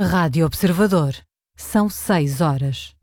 Rádio Observador. São 6 horas.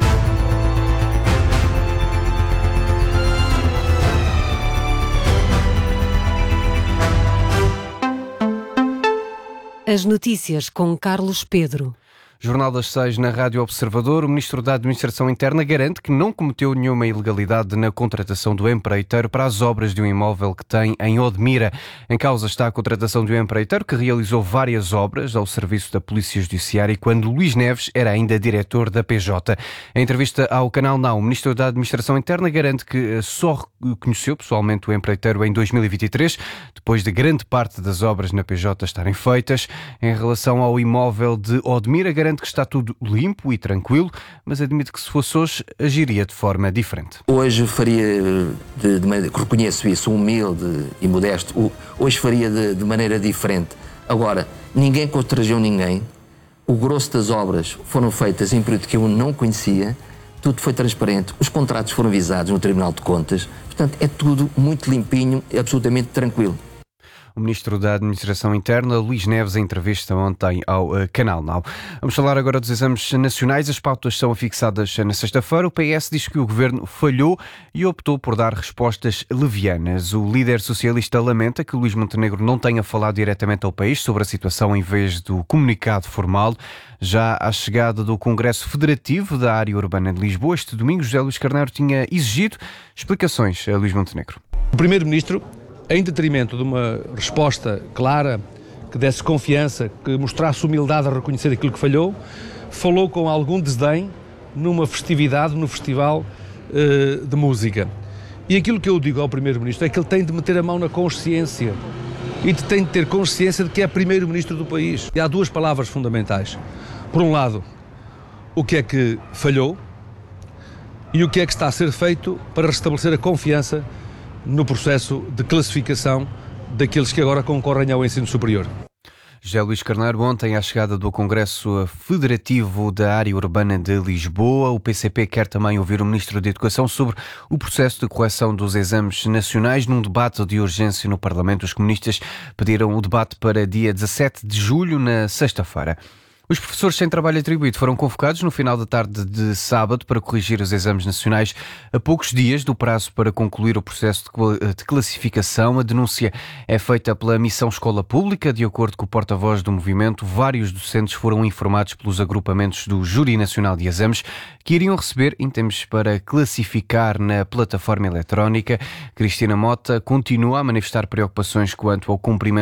As notícias com Carlos Pedro. Jornal das 6 na Rádio Observador. O Ministro da Administração Interna garante que não cometeu nenhuma ilegalidade na contratação do empreiteiro para as obras de um imóvel que tem em Odmira. Em causa está a contratação de um empreiteiro que realizou várias obras ao serviço da Polícia Judiciária quando Luís Neves era ainda diretor da PJ. Em entrevista ao Canal Now, o Ministro da Administração Interna garante que só conheceu pessoalmente o empreiteiro em 2023, depois de grande parte das obras na PJ estarem feitas. Em relação ao imóvel de Odmira, garante que está tudo limpo e tranquilo, mas admite que se fosse hoje, agiria de forma diferente. Hoje faria, reconheço isso, humilde e modesto, hoje faria de maneira diferente. Agora, ninguém constrangeu ninguém, o grosso das obras foram feitas em período que eu não conhecia, tudo foi transparente, os contratos foram visados no Tribunal de Contas, portanto é tudo muito limpinho e absolutamente tranquilo. O Ministro da Administração Interna, Luís Neves, em entrevista ontem ao Canal Now. Vamos falar agora dos exames nacionais. As pautas são afixadas na sexta-feira. O PS diz que o Governo falhou e optou por dar respostas levianas. O líder socialista lamenta que Luís Montenegro não tenha falado diretamente ao país sobre a situação em vez do comunicado formal. Já à chegada do Congresso Federativo da Área Urbana de Lisboa, este domingo, José Luís Carneiro tinha exigido explicações a Luís Montenegro. O Primeiro-Ministro, em detrimento de uma resposta clara, que desse confiança, que mostrasse humildade a reconhecer aquilo que falhou, falou com algum desdém numa festividade, no festival de música. E aquilo que eu digo ao Primeiro-Ministro é que ele tem de meter a mão na consciência e tem de ter consciência de que é Primeiro-Ministro do país. E há duas palavras fundamentais. Por um lado, o que é que falhou e o que é que está a ser feito para restabelecer a confiança no processo de classificação daqueles que agora concorrem ao ensino superior. José Luís Carneiro, ontem à chegada do Congresso Federativo da Área Urbana de Lisboa, o PCP quer também ouvir o Ministro da Educação sobre o processo de correção dos exames nacionais. Num debate de urgência no Parlamento, os comunistas pediram o debate para dia 17 de julho, na sexta-feira. Os professores sem trabalho atribuído foram convocados no final da tarde de sábado para corrigir os exames nacionais a poucos dias do prazo para concluir o processo de classificação. A denúncia é feita pela Missão Escola Pública. De acordo com o porta-voz do movimento, vários docentes foram informados pelos agrupamentos do Júri Nacional de Exames que iriam receber itens para classificar na plataforma eletrónica. Cristina Mota continua a manifestar preocupações quanto ao cumprimento